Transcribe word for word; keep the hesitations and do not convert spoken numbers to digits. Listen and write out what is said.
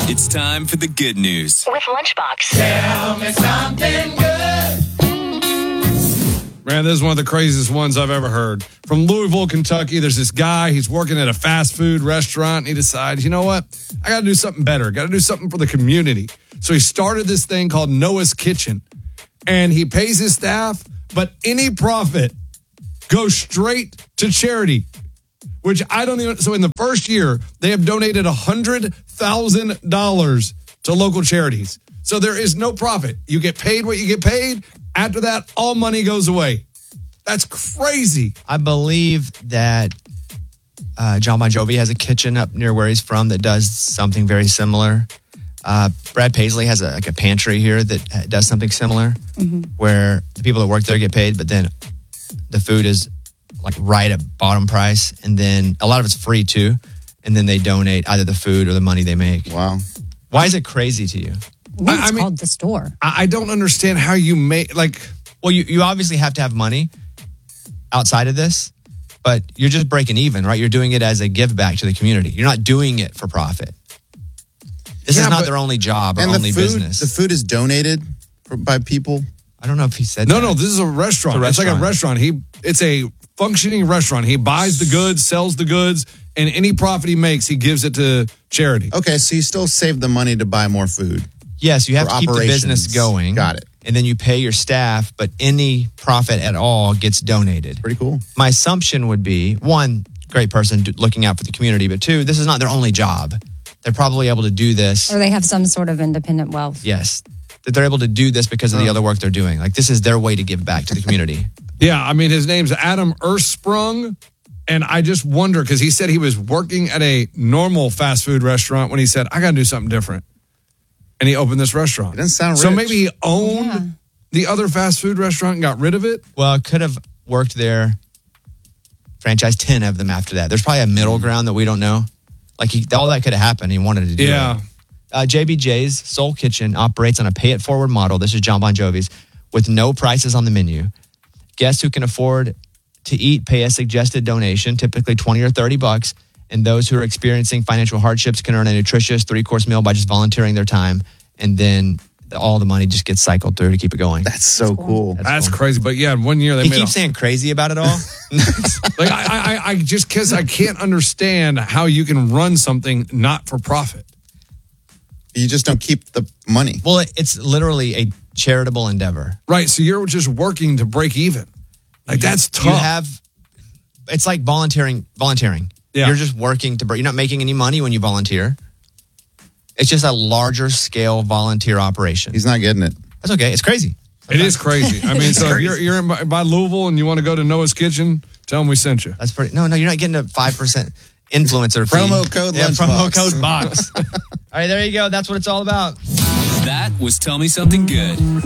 It's time for the good news with Lunchbox. Tell me something good. Man, this is one of the craziest ones I've ever heard. From Louisville, Kentucky, there's this guy. He's working at a fast food restaurant. And he decides, you know what? I got to do something better. Got to do something for the community. So he started this thing called Noah's Kitchen. And he pays his staff, but any profit goes straight to charity, which I don't even. So in the first year, they have donated one hundred thousand dollars to local charities. So there is no profit. You get paid what you get paid. After that, all money goes away. That's crazy. I believe that uh, John Bon Jovi has a kitchen up near where he's from that does something very similar. Uh, Brad Paisley has a, like a pantry here that does something similar, mm-hmm. where the people that work there get paid, but then the food is like right at bottom price, and then a lot of it's free too, and then they donate either the food or the money they make. Wow. Why is it crazy to you? Well, it's I mean, called The Store. I don't understand how you make, like... Well, you, you obviously have to have money outside of this, but you're just breaking even, right? You're doing it as a give back to the community. You're not doing it for profit. This Yeah, is not but- their only job or And only the food, business. the food is donated for, by people. I don't know if he said No, that. no, this is a restaurant. It's It's, a like a restaurant. restaurant. He, It's a functioning restaurant. He buys the goods, sells the goods, and any profit he makes, he gives it to charity. Okay, so you still save the money to buy more food. Yes, you have For to keep the business operations. going. Got it. And then you pay your staff, but any profit at all gets donated. Pretty cool. My assumption would be, one, great person do- looking out for the community, but two, this is not their only job. They're probably able to do this. Or they have some sort of independent wealth. Yes. That they're able to do this because of the other work they're doing. Like, this is their way to give back to the community. Yeah, I mean, his name's Adam Ersprung, and I just wonder, because he said he was working at a normal fast food restaurant when he said, I got to do something different. And he opened this restaurant. It doesn't sound So rich. maybe he owned Yeah. the other fast food restaurant and got rid of it? Well, could have worked there, franchised ten of them after that. There's probably a middle ground that we don't know. Like, he, all that could have happened. He wanted to do Yeah. it. Uh, J B J's Soul Kitchen operates on a pay-it-forward model. This is John Bon Jovi's, with no prices on the menu. Guests who can afford to eat pay a suggested donation, typically twenty or thirty bucks. And those who are experiencing financial hardships can earn a nutritious three-course meal by just volunteering their time. And then the, all the money just gets cycled through to keep it going. That's so cool. That's That's cool. crazy. But yeah, in one year they He made keeps a, saying crazy about it all. like I, I, I just because I can't understand how you can run something not for profit. You just don't keep the money. Well, it- it's literally a charitable endeavor. Right. So you're just working to break even. Like that's tough. You have, it's like volunteering. Volunteering. Yeah. You're just working to. You're not making any money when you volunteer. It's just a larger scale volunteer operation. He's not getting it. That's okay. It's crazy. It is crazy. I mean, so if you're, you're in by, by Louisville and you want to go to Noah's Kitchen, tell them we sent you. That's pretty. No, no, you're not getting a five percent influencer fee. Promo code Yeah, promo Lunchbox. code box. All right, there you go. That's what it's all about. That was Tell Me Something Good.